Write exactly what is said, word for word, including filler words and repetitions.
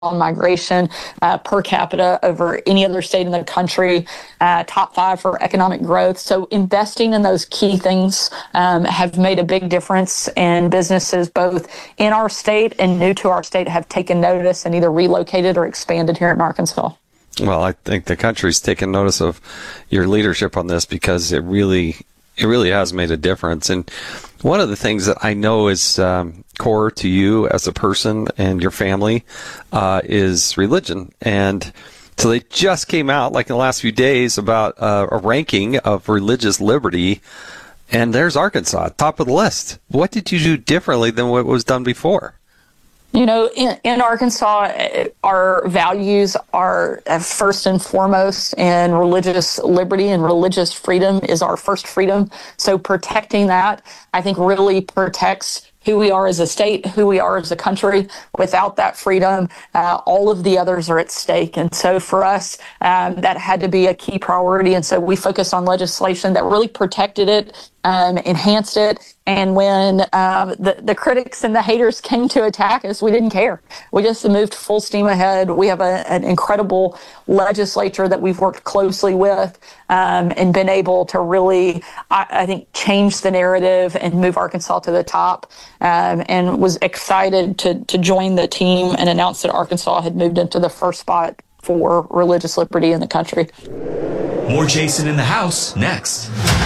migration uh, per capita over any other state in the country, uh, top five for economic growth. So investing in those key things um, have made a big difference, and businesses both in our state and new to our state have taken notice and either relocated or expanded here in Arkansas. Well, I think the country's taken notice of your leadership on this, because it really it really has made a difference. And one of the things that I know is um, core to you as a person and your family uh, is religion. And so they just came out, like in the last few days, about uh, a ranking of religious liberty. And there's Arkansas, top of the list. What did you do differently than what was done before? You know, in, in Arkansas, our values are first and foremost, and religious liberty and religious freedom is our first freedom. So protecting that, I think, really protects who we are as a state, who we are as a country. Without that freedom, uh, all of the others are at stake. And so for us, um, that had to be a key priority. And so we focused on legislation that really protected it, um, enhanced it. And when um, the, the critics and the haters came to attack us, we didn't care. We just moved full steam ahead. We have a, an incredible legislature that we've worked closely with um, and been able to really, I, I think, change the narrative and move Arkansas to the top, um, and was excited to, to join the team and announce that Arkansas had moved into the first spot for religious liberty in the country. More Jason in the House next.